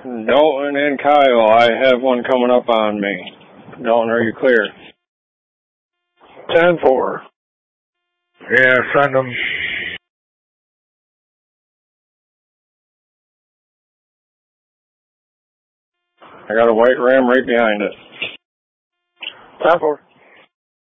Dalton and Kyle, I have one coming up on me. Dalton, are you clear? 10-4. Yeah, send them. I got a white ram right behind it. 10-4.